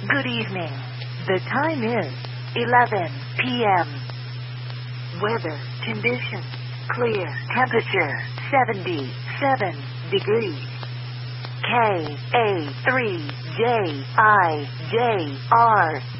Good evening. The time is 11 p.m. Weather conditions clear. Temperature 77 degrees. KA3JIJR